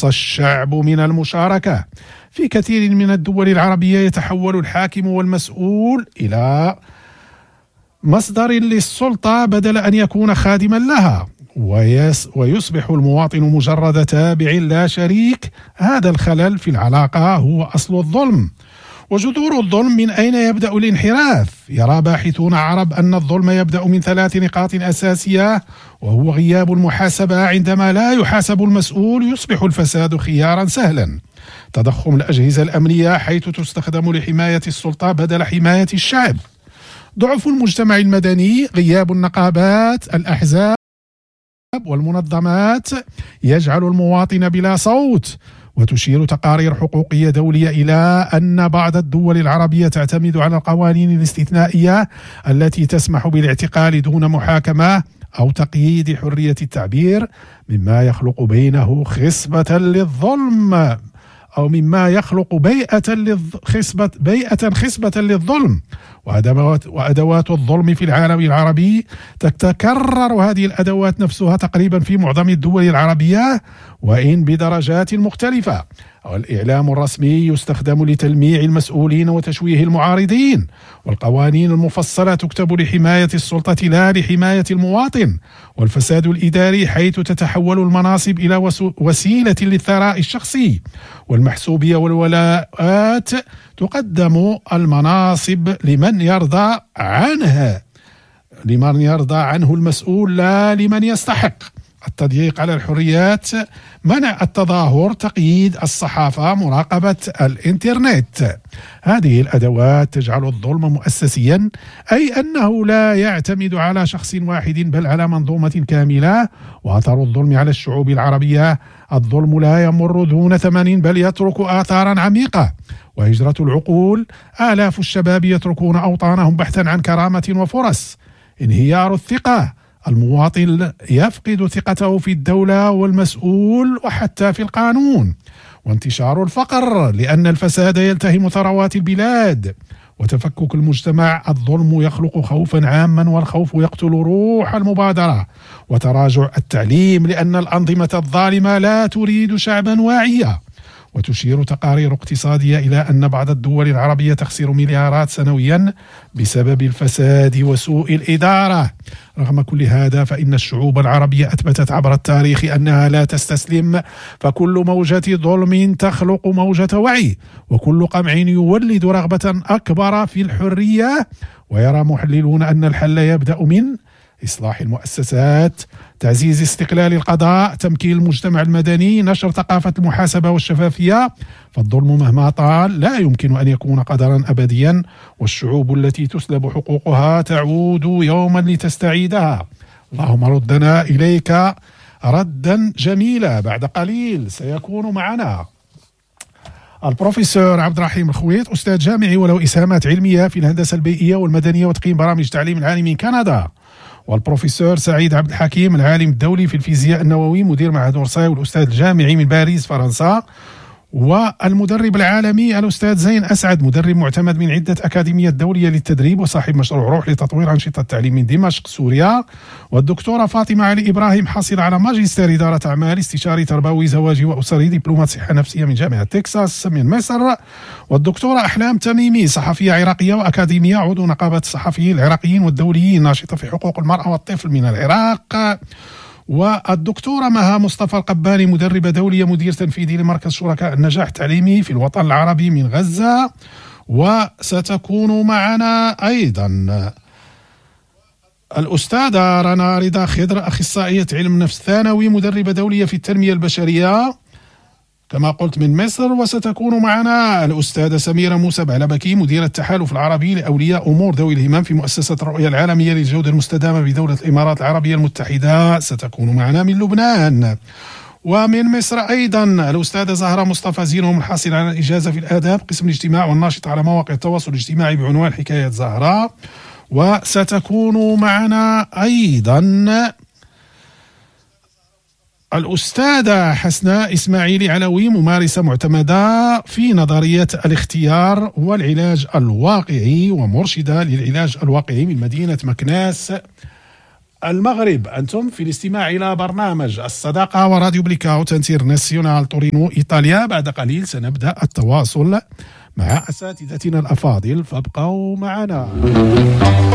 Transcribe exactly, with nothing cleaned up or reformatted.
يقص الشعب من المشاركة. في كثير من الدول العربية يتحول الحاكم والمسؤول إلى مصدر للسلطة بدل أن يكون خادما لها، ويصبح المواطن مجرد تابع لا شريك. هذا الخلل في العلاقة هو أصل الظلم. وجذور الظلم، من أين يبدأ الانحراف؟ يرى باحثون عرب أن الظلم يبدأ من ثلاث نقاط أساسية، وهو غياب المحاسبة. عندما لا يحاسب المسؤول يصبح الفساد خيارا سهلا. تضخم الأجهزة الأمنية حيث تستخدم لحماية السلطة بدل حماية الشعب. ضعف المجتمع المدني، غياب النقابات، الأحزاب والمنظمات يجعل المواطن بلا صوت. وتشير تقارير حقوقية دولية إلى أن بعض الدول العربية تعتمد على القوانين الاستثنائية التي تسمح بالاعتقال دون محاكمة أو تقييد حرية التعبير، مما يخلق بينه خصبة للظلم أو مما يخلق بيئة خصبة بيئة خصبة للظلم. وأدوات, وأدوات الظلم في العالم العربي تتكرر هذه الأدوات نفسها تقريبا في معظم الدول العربية وإن بدرجات مختلفة. الإعلام الرسمي يستخدم لتلميع المسؤولين وتشويه المعارضين، والقوانين المفصلة تكتب لحماية السلطة لا لحماية المواطن. والفساد الإداري حيث تتحول المناصب إلى وسيلة للثراء الشخصي، والمحسوبية والولاءات تقدم المناصب لمن يرضى عنها لمن يرضى عنه المسؤول لا لمن يستحق. التضييق على الحريات، منع التظاهر، تقييد الصحافة، مراقبة الإنترنت. هذه الأدوات تجعل الظلم مؤسسيا، أي أنه لا يعتمد على شخص واحد بل على منظومة كاملة. وأثر الظلم على الشعوب العربية، الظلم لا يمر دون ثمن بل يترك آثارا عميقة. وهجرة العقول، آلاف الشباب يتركون أوطانهم بحثا عن كرامة وفرص. انهيار الثقة، المواطن يفقد ثقته في الدولة والمسؤول وحتى في القانون. وانتشار الفقر، لأن الفساد يلتهم ثروات البلاد. وتفكك المجتمع، الظلم يخلق خوفا عاما والخوف يقتل روح المبادرة. وتراجع التعليم، لأن الأنظمة الظالمة لا تريد شعبا واعيا. وتشير تقارير اقتصادية إلى أن بعض الدول العربية تخسر مليارات سنويا بسبب الفساد وسوء الإدارة. رغم كل هذا فإن الشعوب العربية أثبتت عبر التاريخ أنها لا تستسلم، فكل موجة ظلم تخلق موجة وعي، وكل قمع يولد رغبة أكبر في الحرية. ويرى محللون أن الحل يبدأ من إصلاح المؤسسات، تعزيز استقلال القضاء، تمكين المجتمع المدني، نشر ثقافة المحاسبة والشفافية. فالظلم مهما طال لا يمكن أن يكون قدرا أبديا، والشعوب التي تسلب حقوقها تعود يوما لتستعيدها. اللهم ردنا إليك ردا جميلا. بعد قليل سيكون معنا البروفيسور عبد الرحيم الخويط، أستاذ جامعي وله إسهامات علمية في الهندسة البيئية والمدنية وتقييم برامج تعليم العالي من كندا. والبروفيسور سعيد عبد الحكيم، العالم الدولي في الفيزياء النووي، مدير معهد ورساي والأستاذ الجامعي من باريس فرنسا. والمدرب العالمي الأستاذ زين أسعد، مدرب معتمد من عدة أكاديميات دولية للتدريب وصاحب مشروع روح لتطوير أنشطة التعليم من دمشق سوريا. والدكتورة فاطمة علي إبراهيم، حاصل على ماجستير إدارة أعمال، استشاري تربوي زواجي وأسري، دبلومات صحة نفسية من جامعة تكساس من مصر. والدكتورة أحلام تميمي، صحفية عراقية وأكاديمية، عضو نقابة الصحفيين العراقيين والدوليين، ناشطة في حقوق المرأة والطفل من العراق. والدكتورة مها مصطفى القباني، مدربة دولية، مدير تنفيذي لمركز شركاء النجاح التعليمي في الوطن العربي من غزة. وستكون معنا أيضا الأستاذة رنا رضا خضر، أخصائية علم نفس ثانوي، مدربة دولية في التنمية البشرية كما قلت من مصر. وستكون معنا الأستاذة سميرة موسى بعلبكي، مديرة التحالف العربي لأولياء أمور ذوي الهمم في مؤسسة الرؤية العالمية للجودة المستدامة بدولة الإمارات العربية المتحدة. ستكون معنا من لبنان. ومن مصر أيضا الأستاذة زهرة مصطفى زينهم، الحاصل على الإجازة في الآداب قسم الاجتماع والناشطة على مواقع التواصل الاجتماعي بعنوان حكاية زهرة. وستكون معنا أيضا الأستاذة حسناء إسماعيلي علوي، ممارسة معتمدة في نظرية الاختيار والعلاج الواقعي ومرشدة للعلاج الواقعي من مدينة مكناس المغرب. أنتم في الاستماع إلى برنامج الصداقة وراديو بليكاوت انترناسيونال تورينو إيطاليا. بعد قليل سنبدأ التواصل مع أساتذتنا الأفاضل، فابقوا معنا.